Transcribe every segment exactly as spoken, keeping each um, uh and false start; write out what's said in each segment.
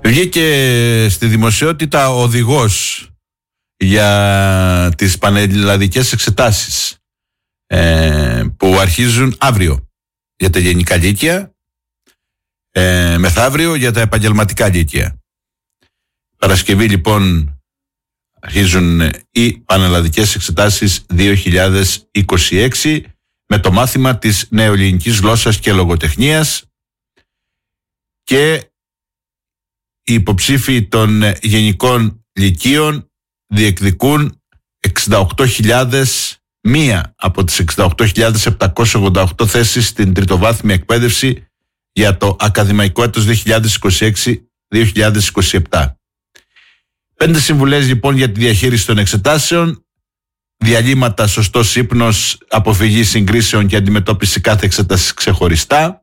Βγήκε στη δημοσιότητα ο οδηγός για τις πανελλαδικές εξετάσεις ε, που αρχίζουν αύριο για τα γενικά λύκεια, ε, μεθαύριο για τα επαγγελματικά λύκεια. Παρασκευή λοιπόν αρχίζουν οι πανελλαδικές εξετάσεις δύο χιλιάδες είκοσι έξι με το μάθημα της νεοελληνικής γλώσσας και λογοτεχνίας, και οι υποψήφοι των γενικών λυκείων διεκδικούν εξήντα οκτώ χιλιάδες μία από τις εξήντα οκτώ χιλιάδες επτακόσιες ογδόντα οκτώ θέσεις στην τριτοβάθμια εκπαίδευση για το ακαδημαϊκό έτος δύο χιλιάδες είκοσι έξι δύο χιλιάδες είκοσι επτά. Πέντε συμβουλές λοιπόν για τη διαχείριση των εξετάσεων: διαλύματα, σωστός ύπνος, αποφυγή συγκρίσεων και αντιμετώπιση κάθε εξέταση ξεχωριστά.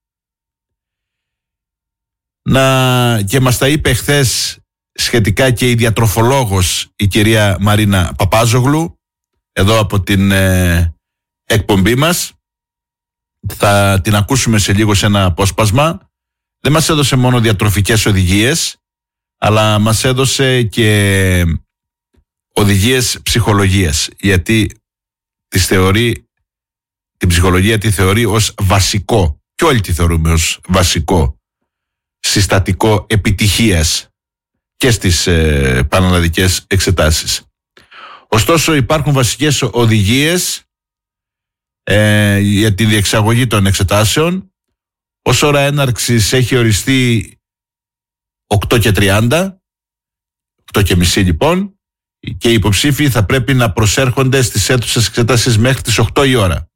Να, και μας τα είπε χθες σχετικά και η διατροφολόγος η κυρία Μαρίνα Παπάζογλου εδώ από την ε, εκπομπή μας. Θα την ακούσουμε σε λίγο σε ένα απόσπασμα. Δεν μας έδωσε μόνο διατροφικές οδηγίες, αλλά μας έδωσε και οδηγίες ψυχολογίας, γιατί τις θεωρεί, την ψυχολογία τη θεωρεί ως βασικό, και όλοι τη θεωρούμε ως βασικό συστατικό επιτυχίας και στις ε, πανελλαδικές εξετάσεις. Ωστόσο υπάρχουν βασικές οδηγίες ε, για τη διεξαγωγή των εξετάσεων. Ως ώρα έναρξης έχει οριστεί οκτώ και τριάντα, οκτώ και μισή λοιπόν, και οι υποψήφοι θα πρέπει να προσέρχονται στις αίθουσες εξέτασης μέχρι τις οκτώ η ώρα.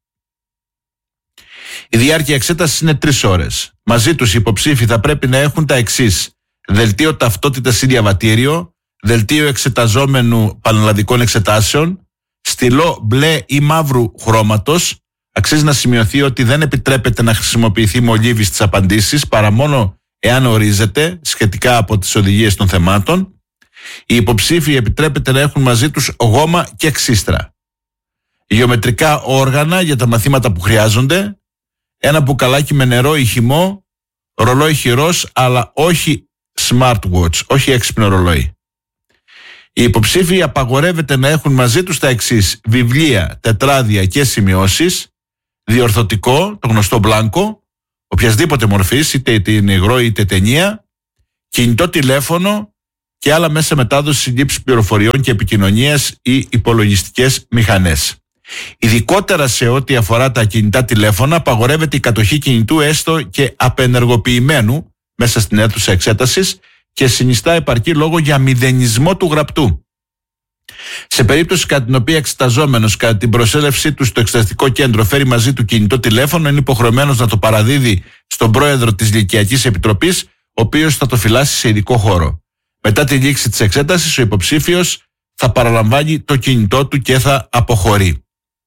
Η διάρκεια εξέτασης είναι τρεις ώρες. Μαζί τους οι υποψήφοι θα πρέπει να έχουν τα εξής: δελτίο ταυτότητας ή διαβατήριο, δελτίο εξεταζόμενου πανελλαδικών εξετάσεων, στυλό μπλε ή μαύρου χρώματος. Αξίζει να σημειωθεί ότι δεν επιτρέπεται να χρησιμοποιηθεί μολύβι στις απαντήσεις παρά μόνο εάν ορίζεται σχετικά από τις οδηγίες των θεμάτων. Οι υποψήφοι επιτρέπεται να έχουν μαζί τους γόμα και ξύστρα. Γεωμετρικά όργανα για τα μαθήματα που χρειάζονται, ένα μπουκαλάκι με νερό ή χυμό, ρολόι χειρός, αλλά όχι smartwatch, όχι έξυπνο ρολόι. Οι υποψήφοι απαγορεύεται να έχουν μαζί τους τα εξής: βιβλία, τετράδια και σημειώσεις, διορθωτικό, το γνωστό μπλάνκο, οποιασδήποτε μορφής, είτε είναι υγρό είτε ταινία, κινητό τηλέφωνο και άλλα μέσα μετάδοσης λήψης πληροφοριών και επικοινωνίας ή υπολογιστικές μηχανές. Ειδικότερα σε ό,τι αφορά τα κινητά τηλέφωνα, απαγορεύεται η κατοχή κινητού έστω και απενεργοποιημένου μέσα στην αίθουσα εξέτασης και συνιστά επαρκή λόγο για μηδενισμό του γραπτού. Σε περίπτωση κατά την οποία εξεταζόμενος κατά την προσέλευσή του στο εξεταστικό κέντρο φέρει μαζί του κινητό τηλέφωνο, είναι υποχρεωμένος να το παραδίδει στον πρόεδρο της Λυκειακής Επιτροπής, ο οποίος θα το φυλάσει σε ειδικό χώρο. Μετά τη λήξη της εξέτασης, ο υποψήφιος θα παραλαμβάνει το κινητό του και θα αποχωρεί.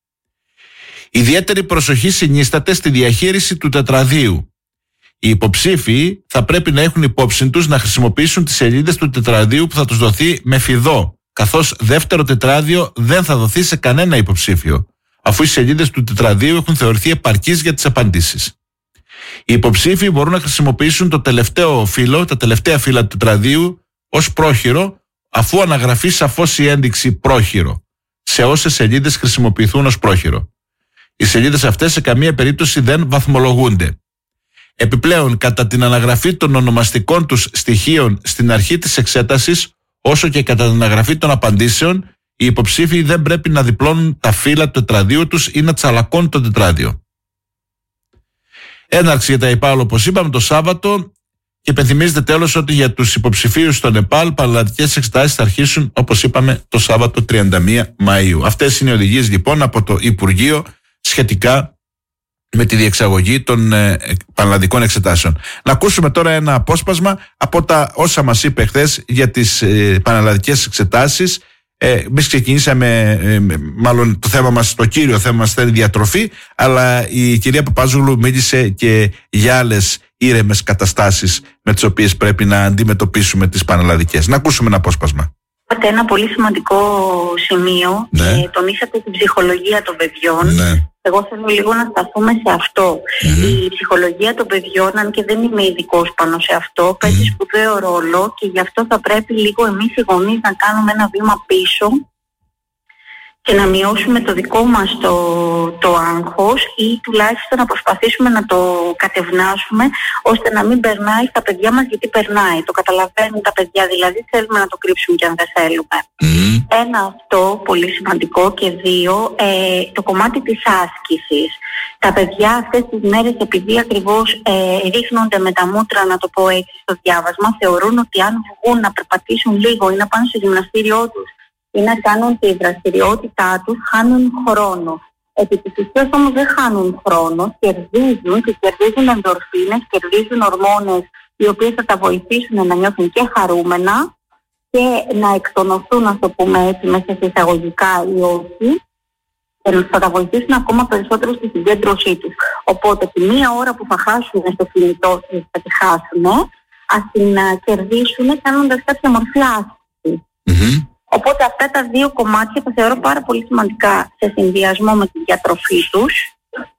Ιδιαίτερη προσοχή συνίσταται στη διαχείριση του τετραδίου. Οι υποψήφοι θα πρέπει να έχουν υπόψη τους να χρησιμοποιήσουν τις σελίδες του τετραδίου που θα τους δοθεί με φιδό, καθώς δεύτερο τετράδιο δεν θα δοθεί σε κανένα υποψήφιο, αφού οι σελίδες του τετραδίου έχουν θεωρηθεί επαρκείς για τις απαντήσεις. Οι υποψήφοι μπορούν να χρησιμοποιήσουν το τελευταίο φύλλο, τα τελευταία φύλλα του τετραδίου ως πρόχειρο, αφού αναγραφεί σαφώς η ένδειξη πρόχειρο σε όσες σελίδες χρησιμοποιηθούν ως πρόχειρο. Οι σελίδες αυτές σε καμία περίπτωση δεν βαθμολογούνται. Επιπλέον, κατά την αναγραφή των ονομαστικών τους στοιχείων στην αρχή της εξέτασης, όσο και κατά την αναγραφή των απαντήσεων, οι υποψήφοι δεν πρέπει να διπλώνουν τα φύλλα του τετραδίου τους ή να τσαλακώνουν το τετράδιο. Έναρξη για τα ΕΠΑΛ, όπως είπαμε, το Σάββατο, και υπενθυμίζεται τέλος ότι για τους υποψηφίους στο ΕΠΑΛ, πανελλαδικές εξετάσεις θα αρχίσουν, όπως είπαμε, το Σάββατο τριάντα μία Μαΐου. Αυτές είναι οι οδηγίες λοιπόν από το Υπουργείο σχετικά με τη διεξαγωγή των ε, πανελλαδικών εξετάσεων. Να ακούσουμε τώρα ένα απόσπασμα από τα όσα μας είπε χθες για τις ε, πανελλαδικές εξετάσεις. Ε, εμείς ξεκινήσαμε, ε, μάλλον το θέμα μας, το κύριο θέμα μας ήταν η διατροφή, αλλά η κυρία Παπάζογλου μίλησε και για άλλες ήρεμες καταστάσεις με τις οποίες πρέπει να αντιμετωπίσουμε τις πανελλαδικές. Να ακούσουμε ένα απόσπασμα. Ένα πολύ σημαντικό σημείο, ναι. ε, τονίσατε την ψυχολογία των παιδιών. Ναι. Εγώ θέλω λίγο να σταθούμε σε αυτό. Mm-hmm. Η ψυχολογία των παιδιών, αν και δεν είμαι ειδικός πάνω σε αυτό, παίζει mm-hmm. σπουδαίο ρόλο και γι' αυτό θα πρέπει λίγο εμείς οι γονείς να κάνουμε ένα βήμα πίσω και να μειώσουμε το δικό μας το, το άγχος ή τουλάχιστον να προσπαθήσουμε να το κατευνάσουμε ώστε να μην περνάει στα παιδιά μας, γιατί περνάει. Το καταλαβαίνουν τα παιδιά, δηλαδή θέλουμε να το κρύψουμε και αν δεν θέλουμε. Mm. Ένα αυτό πολύ σημαντικό και δύο, ε, το κομμάτι της άσκησης. Τα παιδιά αυτές τις μέρες, επειδή ακριβώς ε, ρίχνονται με τα μούτρα, να το πω έτσι στο διάβασμα, θεωρούν ότι αν βγουν να περπατήσουν λίγο ή να πάνε στο γυμναστήριό τους ή να κάνουν τη δραστηριότητά τους, χάνουν χρόνο. Επί της ουσίας όμως δεν χάνουν χρόνο, κερδίζουν και κερδίζουν ενδορφίνες, κερδίζουν ορμόνες οι οποίες θα τα βοηθήσουν να νιώθουν και χαρούμενα και να εκτονωθούν, να το πούμε έτσι, μέσα σε εισαγωγικά ή όχι, και θα τα βοηθήσουν ακόμα περισσότερο στη συγκέντρωσή τους. Οπότε τη μία ώρα που θα χάσουν στο κινητό τους, θα τη χάσουν, ας την κερδίσουν κάνοντας κάποια μορφή άσκηση. Mm-hmm. Οπότε αυτά τα δύο κομμάτια τα θεωρώ πάρα πολύ σημαντικά σε συνδυασμό με τη διατροφή τους.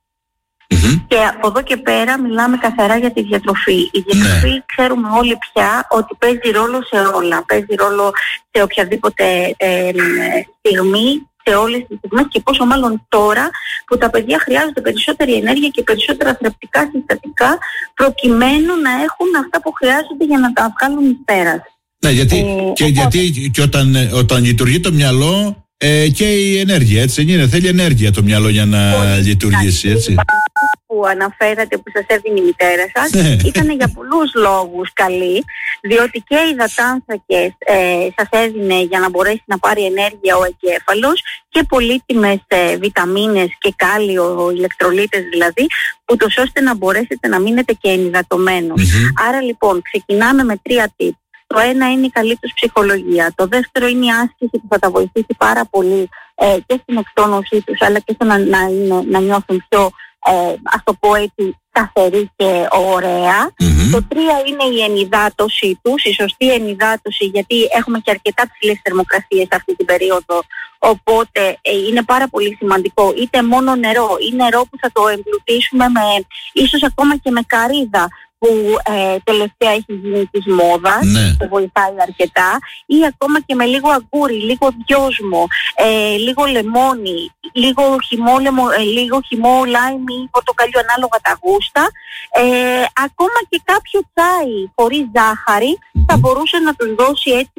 Mm-hmm. Και από εδώ και πέρα μιλάμε καθαρά για τη διατροφή. Η διατροφή ναι. ξέρουμε όλοι πια ότι παίζει ρόλο σε όλα. Παίζει ρόλο σε οποιαδήποτε ε, ε, στιγμή, σε όλες τις στιγμές και πόσο μάλλον τώρα που τα παιδιά χρειάζονται περισσότερη ενέργεια και περισσότερα θρεπτικά συστατικά προκειμένου να έχουν αυτά που χρειάζονται για να τα βγάλουν εις πέρας. Ναι, γιατί, ε, και, γιατί και όταν, όταν λειτουργεί το μυαλό ε, και η ενέργεια, έτσι δεν είναι, θέλει ενέργεια το μυαλό για να πολύ λειτουργήσει, έτσι. Που αναφέρατε που σας έδινε η μητέρα σας ήταν για πολλούς λόγους καλή, διότι και οι υδατάνθρακες ε, σας έδινε για να μπορέσει να πάρει ενέργεια ο εγκέφαλος και πολύτιμες ε, βιταμίνες και κάλιο, ηλεκτρολίτες δηλαδή, ούτως ώστε να μπορέσετε να μείνετε και ενυδατωμένος. Mm-hmm. Άρα λοιπόν ξεκινάμε με τρία tips. Το ένα είναι η καλή τους ψυχολογία. Το δεύτερο είναι η άσκηση που θα τα βοηθήσει πάρα πολύ ε, και στην εκτόνωσή τους, αλλά και στο να, να, να, να νιώθουν πιο, ε, ας το πω έτσι, σταθερή και ωραία. Mm-hmm. Το τρία είναι η ενυδάτωσή τους, η σωστή ενυδάτωση, γιατί έχουμε και αρκετά ψηλές θερμοκρασίες αυτή την περίοδο. Οπότε ε, είναι πάρα πολύ σημαντικό είτε μόνο νερό ή νερό που θα το εμπλουτίσουμε με, ίσως ακόμα και με καρύδα, που ε, τελευταία έχει γίνει της μόδας, ναι. που βοηθάει αρκετά, ή ακόμα και με λίγο αγκούρι, λίγο δυόσμο, ε, λίγο λεμόνι, λίγο χυμό, λεμο, ε, λίγο χυμό λάιμι ή πορτοκαλιό, ανάλογα τα γούστα, ε, ακόμα και κάποιο τσάι χωρίς ζάχαρη mm-hmm. θα μπορούσε να τους δώσει έτσι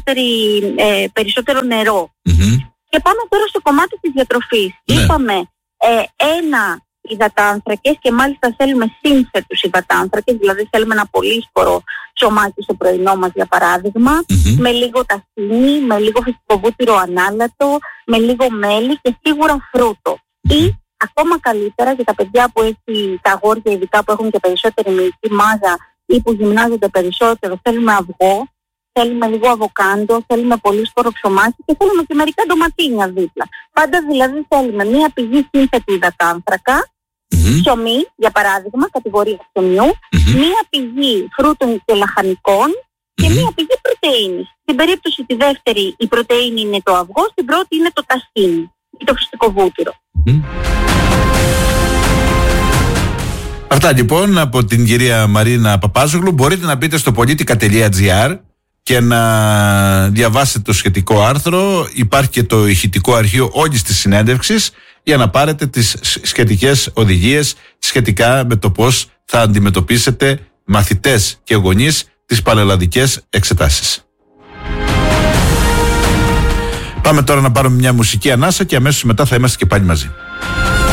ε, περισσότερο νερό. Mm-hmm. Και πάμε τώρα στο κομμάτι της διατροφής. Ναι. Είπαμε ε, ένα υδατάνθρακες και μάλιστα θέλουμε σύνθετους υδατάνθρακες, δηλαδή θέλουμε ένα πολύσπορο σωμάκι στο πρωινό μας για παράδειγμα, mm-hmm. με λίγο ταχίνι, με λίγο φυσικό βούτυρο ανάλατο, με λίγο μέλι και σίγουρα φρούτο. Mm-hmm. Ή ακόμα καλύτερα για τα παιδιά που έχει, τα αγόρια ειδικά που έχουν και περισσότερη μυϊκή μάζα ή που γυμνάζονται περισσότερο, θέλουμε αυγό, θέλουμε λίγο αβοκάντο, θέλουμε πολύσπορο ψωμάκι και θέλουμε και μερικά ντοματίνια δίπλα. Πάντα δηλαδή θέλουμε μία πηγή σύνθετη υδατάνθρακα, mm-hmm. ψωμί για παράδειγμα, κατηγορία ψωμιού, mm-hmm. μία πηγή φρούτων και λαχανικών και mm-hmm. μία πηγή πρωτεΐνης. Στην περίπτωση τη δεύτερη η πρωτεΐνη είναι το αυγό, στην πρώτη είναι το ταχίνι ή το φυσικό βούτυρο. Mm-hmm. Αυτά λοιπόν από την κυρία Μαρίνα Παπάζογλου. Μπορείτε να μπείτε στο πολίτικα τελεία τζι άρ και να διαβάσετε το σχετικό άρθρο. Υπάρχει και το ηχητικό αρχείο όλης της συνέντευξης για να πάρετε τις σχετικές οδηγίες σχετικά με το πώς θα αντιμετωπίσετε μαθητές και γονείς τις πανελλαδικές εξετάσεις. Πάμε τώρα να πάρουμε μια μουσική ανάσα και αμέσως μετά θα είμαστε και πάλι μαζί.